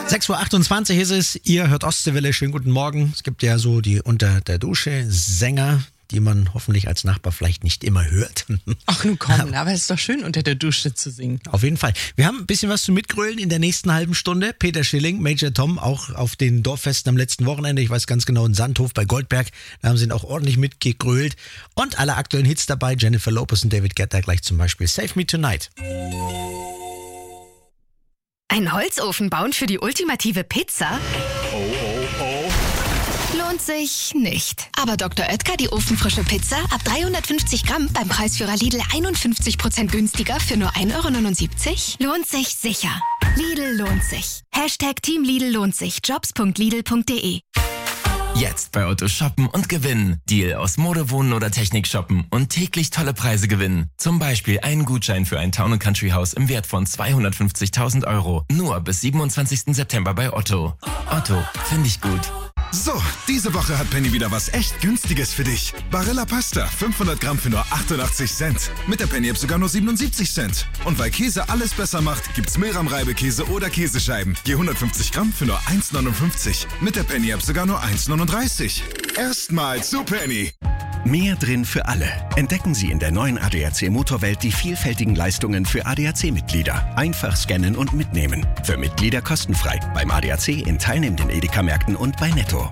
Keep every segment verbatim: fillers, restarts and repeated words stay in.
sechs Uhr achtundzwanzig ist es, ihr hört Ostseewelle, schönen guten Morgen. Es gibt ja so die unter der Dusche Sänger, die man hoffentlich als Nachbar vielleicht nicht immer hört. Ach nun komm, aber es ist doch schön, unter der Dusche zu singen. Auf jeden Fall. Wir haben ein bisschen was zu mitgrölen in der nächsten halben Stunde. Peter Schilling, Major Tom, auch auf den Dorffesten am letzten Wochenende, ich weiß ganz genau, in Sandhof bei Goldberg, da haben sie ihn auch ordentlich mitgegrölt. Und alle aktuellen Hits dabei, Jennifer Lopez und David Guetta gleich zum Beispiel Save Me Tonight. Ein Holzofen bauen für die ultimative Pizza? Oh, oh, oh. Lohnt sich nicht. Aber Doktor Oetker, die ofenfrische Pizza, ab dreihundertfünfzig Gramm beim Preisführer Lidl einundfünfzig Prozent günstiger für nur ein Euro neunundsiebzig? Lohnt sich sicher. Lidl lohnt sich. Hashtag Team Lidl lohnt sich. jobs punkt lidl punkt de. Jetzt bei Otto shoppen und gewinnen. Deal aus Mode, Wohnen oder Technik shoppen und täglich tolle Preise gewinnen. Zum Beispiel einen Gutschein für ein Town and Country Haus im Wert von zweihundertfünfzigtausend Euro. Nur bis siebenundzwanzigsten September bei Otto. Otto, finde ich gut. So, diese Woche hat Penny wieder was echt Günstiges für dich. Barilla Pasta, fünfhundert Gramm für nur achtundachtzig Cent. Mit der Penny-App sogar nur siebenundsiebzig Cent. Und weil Käse alles besser macht, gibt's Milram-Reibekäse oder Käsescheiben. Je hundertfünfzig Gramm für nur eins neunundfünfzig. Mit der Penny-App sogar nur eins neununddreißig. Erstmal zu Penny. Mehr drin für alle. Entdecken Sie in der neuen A D A C Motorwelt die vielfältigen Leistungen für A D A C-Mitglieder. Einfach scannen und mitnehmen. Für Mitglieder kostenfrei. Beim A D A C in teilnehmenden Edeka-Märkten und bei Netto.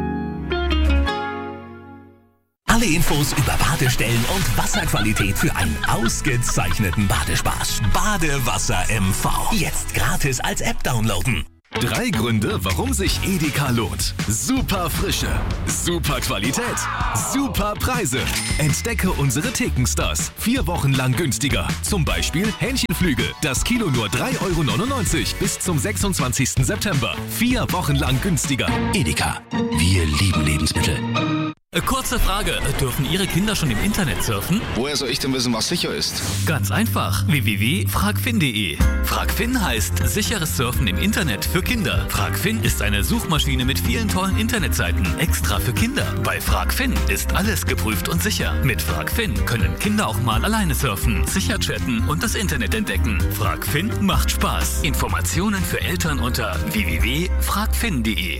Alle Infos über Badestellen und Wasserqualität für einen ausgezeichneten Badespaß. Badewasser M V. Jetzt gratis als App downloaden. Drei Gründe, warum sich Edeka lohnt. Super Frische, super Qualität, super Preise. Entdecke unsere Thekenstars. Vier Wochen lang günstiger. Zum Beispiel Hähnchenflügel. Das Kilo nur drei Euro neunundneunzig bis zum sechsundzwanzigsten September. Vier Wochen lang günstiger. Edeka. Wir lieben Lebensmittel. Kurze Frage, dürfen Ihre Kinder schon im Internet surfen? Woher soll ich denn wissen, was sicher ist? Ganz einfach, w w w punkt fragfin punkt de. Fragfin heißt sicheres Surfen im Internet für Kinder. Fragfin ist eine Suchmaschine mit vielen tollen Internetseiten, extra für Kinder. Bei Fragfin ist alles geprüft und sicher. Mit Fragfin können Kinder auch mal alleine surfen, sicher chatten und das Internet entdecken. Fragfin macht Spaß. Informationen für Eltern unter w w w punkt fragfin punkt de.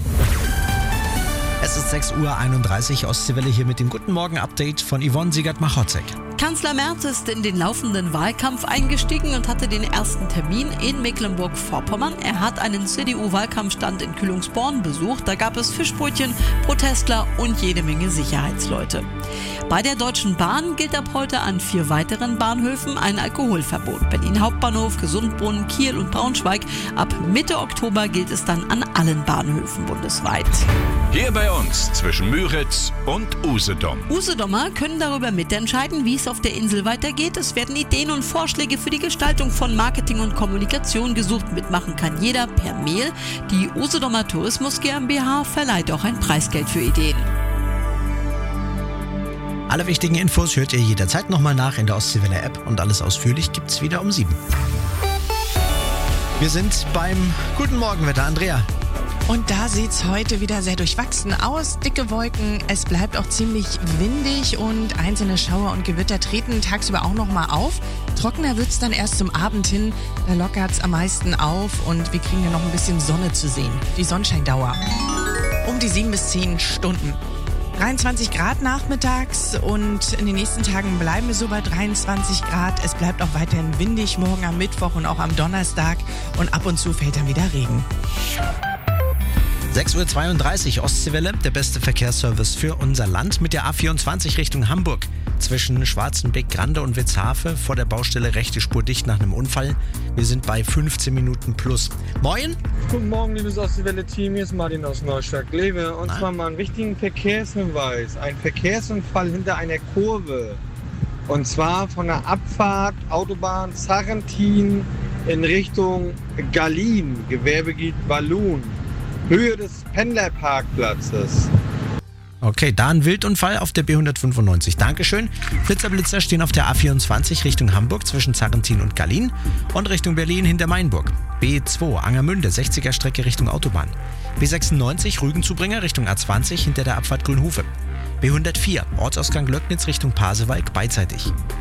Es ist sechs Uhr einunddreißig, Ostseewelle hier mit dem Guten Morgen-Update von Yvonne Siegert-Machotzek. Kanzler Merz ist in den laufenden Wahlkampf eingestiegen und hatte den ersten Termin in Mecklenburg-Vorpommern. Er hat einen C D U-Wahlkampfstand in Kühlungsborn besucht. Da gab es Fischbrötchen, Protestler und jede Menge Sicherheitsleute. Bei der Deutschen Bahn gilt ab heute an vier weiteren Bahnhöfen ein Alkoholverbot. Berlin Hauptbahnhof, Gesundbrunnen, Kiel und Braunschweig. Ab Mitte Oktober gilt es dann an allen Bahnhöfen bundesweit. Hier bei uns zwischen Müritz und Usedom. Usedomer können darüber mitentscheiden, wie es auf der Insel weitergeht. Es werden Ideen und Vorschläge für die Gestaltung von Marketing und Kommunikation gesucht. Mitmachen kann jeder per Mail. Die Usedomer Tourismus GmbH verleiht auch ein Preisgeld für Ideen. Alle wichtigen Infos hört ihr jederzeit nochmal nach in der Ostseewelle-App und alles ausführlich gibt's wieder um sieben. Wir sind beim Guten Morgenwetter, Andrea. Und da sieht's heute wieder sehr durchwachsen aus. Dicke Wolken, es bleibt auch ziemlich windig und einzelne Schauer und Gewitter treten tagsüber auch nochmal auf. Trockener wird's dann erst zum Abend hin, da lockert's am meisten auf und wir kriegen ja noch ein bisschen Sonne zu sehen. Die Sonnenscheindauer um die sieben bis zehn Stunden. dreiundzwanzig Grad nachmittags und in den nächsten Tagen bleiben wir so bei dreiundzwanzig Grad. Es bleibt auch weiterhin windig morgen am Mittwoch und auch am Donnerstag und ab und zu fällt dann wieder Regen. sechs Uhr zweiunddreißig, Ostseewelle, der beste Verkehrsservice für unser Land mit der A vierundzwanzig Richtung Hamburg. Zwischen Schwarzenbeck, Grande und Witzhafe vor der Baustelle rechte Spur dicht nach einem Unfall. Wir sind bei fünfzehn Minuten plus. Moin! Guten Morgen, liebes Ostseewelle-Team, hier ist Martin aus Neustadt-Glewe. Und Nein. zwar mal einen wichtigen Verkehrshinweis. Ein Verkehrsunfall hinter einer Kurve. Und zwar von der Abfahrt Autobahn Sarrentin in Richtung Gallien, Gewerbegebiet Walloon. Höhe des Pendlerparkplatzes. Okay, da ein Wildunfall auf der B hundertfünfundneunzig. Dankeschön. Blitzerblitzer stehen auf der A vierundzwanzig Richtung Hamburg zwischen Sarrentin und Gallien und Richtung Berlin hinter Mainburg. B zwei Angermünde, sechziger Strecke Richtung Autobahn. B sechsundneunzig Rügenzubringer Richtung A zwanzig hinter der Abfahrt Grünhufe. B hundertvier Ortsausgang Löcknitz Richtung Pasewalk beidseitig.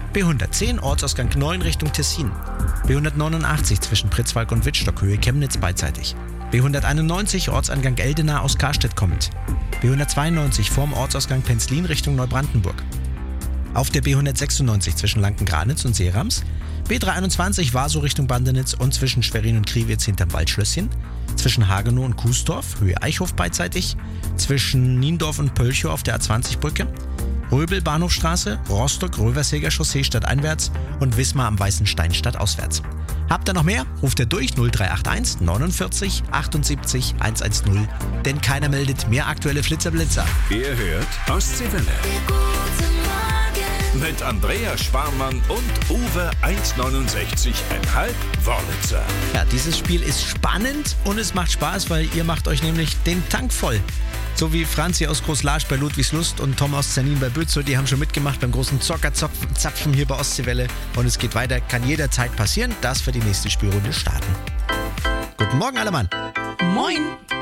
B hundertzehn Ortsausgang neun Richtung Tessin. B hundertneunundachtzig zwischen Pritzwalk und Wittstock, Höhe Chemnitz beidseitig. B hunderteinundneunzig Ortsangang Eldena aus Karstedt kommend. B hundertzweiundneunzig vorm Ortsausgang Penzlin Richtung Neubrandenburg. Auf der B hundertsechsundneunzig zwischen Lanken-Granitz und Seerams. B dreihunderteinundzwanzig Warsow Richtung Bandenitz und zwischen Schwerin und Kriwitz hinterm Waldschlösschen. Zwischen Hagenow und Kuesdorf, Höhe Eichhof beidseitig. Zwischen Niendorf und Pölchow auf der A zwanzig Brücke. Röbel Bahnhofstraße, Rostock Röversäger Chaussee stadteinwärts und Wismar am Weißen Stein stadtauswärts. Habt ihr noch mehr? Ruft ihr durch null drei acht eins neunundvierzig achtundsiebzig hundertzehn, denn keiner meldet mehr aktuelle Flitzer-Blitzer. Ihr hört Ostseewelle. Mit Andrea Sparmann und Uwe eins neunundsechzig Komma fünf Wörlitzer. Ja, dieses Spiel ist spannend und es macht Spaß, weil ihr macht euch nämlich den Tank voll. So wie Franzi aus Großlarsch bei Ludwigslust und Tom aus Zernin bei Bützow, die haben schon mitgemacht beim großen Zockerzapfen hier bei Ostseewelle. Und es geht weiter, kann jederzeit passieren, dass wir die nächste Spielrunde starten. Guten Morgen, alle Mann. Moin.